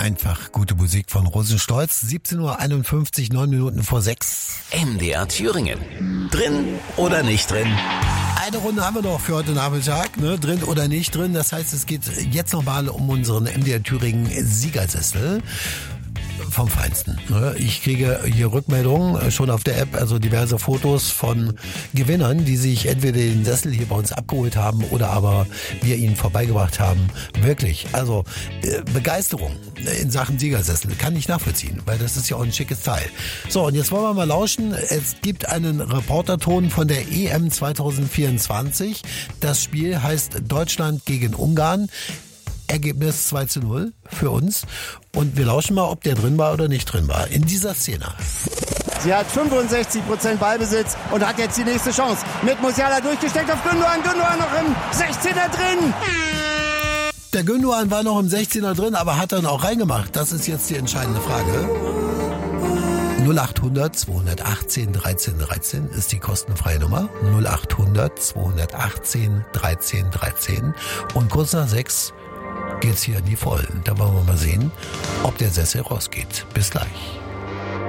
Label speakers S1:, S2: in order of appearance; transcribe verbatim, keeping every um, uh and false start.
S1: Einfach gute Musik von Rosenstolz. siebzehn Uhr einundfünfzig, neun Minuten vor sechs.
S2: M D R Thüringen. Drin oder nicht drin?
S1: Eine Runde haben wir noch für heute Nachmittag, ne? Drin oder nicht drin. Das heißt, es geht jetzt nochmal um unseren M D R Thüringen Siegersessel. Vom Feinsten. Ich kriege hier Rückmeldungen schon auf der App, also diverse Fotos von Gewinnern, die sich entweder den Sessel hier bei uns abgeholt haben oder aber wir ihnen vorbeigebracht haben. Wirklich, also äh, Begeisterung in Sachen Siegersessel kann ich nachvollziehen, weil das ist ja auch ein schickes Teil. So, und jetzt wollen wir mal lauschen. Es gibt einen Reporterton von der E M zwanzig vierundzwanzig. Das Spiel heißt Deutschland gegen Ungarn. Ergebnis zwei zu null für uns. Und wir lauschen mal, ob der drin war oder nicht drin war. In dieser Szene.
S3: Sie hat fünfundsechzig Prozent Ballbesitz und hat jetzt die nächste Chance. Mit Musiala durchgesteckt auf Gündoğan. Gündoğan noch im sechzehner drin.
S1: Der Gündoğan war noch im sechzehner drin, aber hat dann auch reingemacht. Das ist jetzt die entscheidende Frage. null achthundert zweihundertachtzehn dreizehn dreizehn ist die kostenfreie Nummer. null achthundert zweihundertachtzehn dreizehn dreizehn. Und kurz nach sechs geht's hier in die Vollen. Da wollen wir mal sehen, ob der Sessel rausgeht. Bis gleich.